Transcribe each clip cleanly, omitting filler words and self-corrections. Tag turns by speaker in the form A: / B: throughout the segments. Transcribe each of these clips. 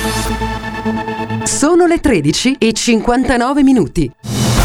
A: Sono le 13:59.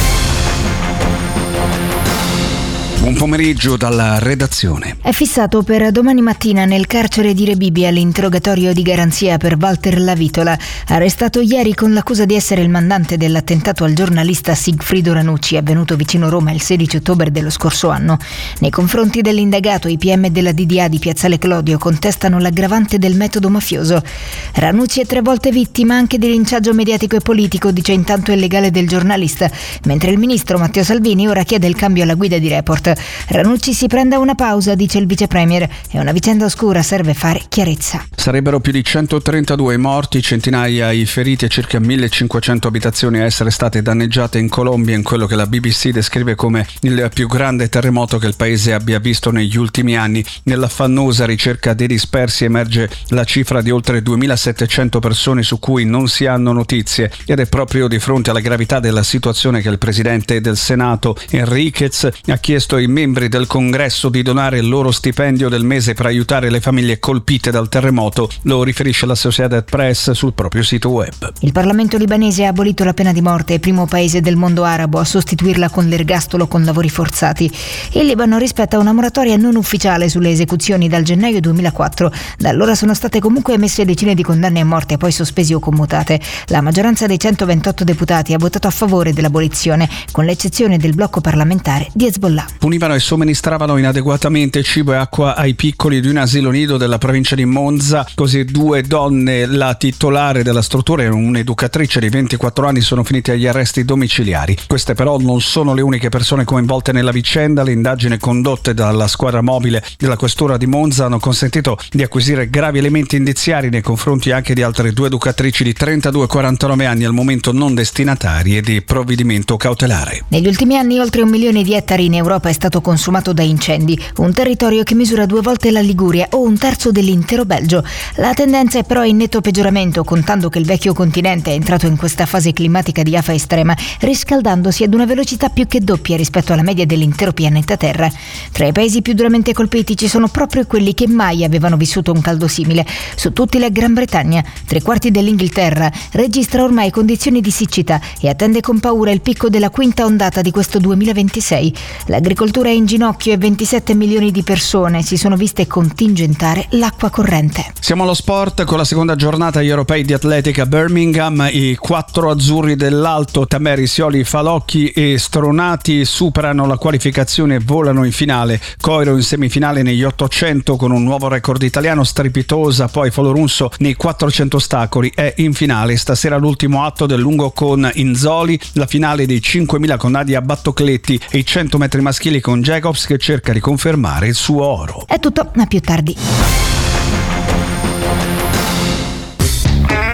B: Buon pomeriggio dalla redazione.
C: È fissato per domani mattina nel carcere di Rebibbia l'interrogatorio di garanzia per Walter Lavitola, arrestato ieri con l'accusa di essere il mandante dell'attentato al giornalista Sigfrido Ranucci, avvenuto vicino Roma il 16 ottobre dello scorso anno. Nei confronti dell'indagato, i PM della DDA di Piazzale Clodio contestano l'aggravante del metodo mafioso. Ranucci è 3 volte vittima anche di linciaggio mediatico e politico, dice intanto il legale del giornalista, mentre il ministro Matteo Salvini ora chiede il cambio alla guida di Report. Ranucci si prenda una pausa, dice il vice premier. È una vicenda oscura, serve fare chiarezza.
B: Sarebbero più di 132 i morti, centinaia i feriti e circa 1500 abitazioni a essere state danneggiate in Colombia in quello che la BBC descrive come il più grande terremoto che il paese abbia visto negli ultimi anni. Nell'affannosa ricerca dei dispersi emerge la cifra di oltre 2700 persone su cui non si hanno notizie, ed è proprio di fronte alla gravità della situazione che il presidente del Senato Enriquez ha chiesto ai membri del Congresso di donare il loro stipendio del mese per aiutare le famiglie colpite dal terremoto. Lo riferisce l'Associated Press sul proprio sito web.
C: Il Parlamento libanese ha abolito la pena di morte, primo paese del mondo arabo a sostituirla con l'ergastolo con lavori forzati. Il Libano rispetta una moratoria non ufficiale sulle esecuzioni dal gennaio 2004. Da allora sono state comunque emesse decine di condanne a morte, poi sospesi o commutate. La maggioranza dei 128 deputati ha votato a favore dell'abolizione, con l'eccezione del blocco parlamentare di Hezbollah.
B: Punivano e somministravano inadeguatamente cibo e acqua ai piccoli di un asilo nido della provincia di Monza. Così 2 donne, la titolare della struttura e un'educatrice di 24 anni, sono finite agli arresti domiciliari. Queste però non sono le uniche persone coinvolte nella vicenda. Le indagini condotte dalla squadra mobile della questura di Monza hanno consentito di acquisire gravi elementi indiziari nei confronti anche di altre 2 educatrici di 32 e 49 anni, al momento non destinatarie di provvedimento cautelare.
C: Negli ultimi anni oltre 1 milione di ettari in Europa è stato consumato da incendi, un territorio che misura 2 volte la Liguria o 1/3 dell'intero Belgio. La tendenza è però in netto peggioramento, contando che il vecchio continente è entrato in questa fase climatica di afa estrema, riscaldandosi ad una velocità più che doppia rispetto alla media dell'intero pianeta Terra. Tra i paesi più duramente colpiti ci sono proprio quelli che mai avevano vissuto un caldo simile. Su tutti la Gran Bretagna, 3/4 dell'Inghilterra, registra ormai condizioni di siccità e attende con paura il picco della 5ª ondata di questo 2026. L'agricoltura è in ginocchio e 27 milioni di persone si sono viste contingentare l'acqua corrente.
B: Siamo allo sport con la seconda giornata agli europei di atletica a Birmingham. I 4 azzurri dell'Alto, Tameri, Sioli, Falocchi e Stronati, superano la qualificazione e volano in finale. Coiro in semifinale negli 800 con un nuovo record italiano, strepitosa. Poi Folorunso nei 400 ostacoli è in finale. Stasera l'ultimo atto del lungo con Inzoli, la finale dei 5.000 con Nadia Battocletti e i 100 metri maschili con Jacobs che cerca di confermare il suo oro.
C: È tutto, a più tardi.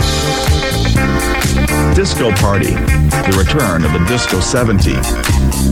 D: Disco Party, the return of the Disco 70.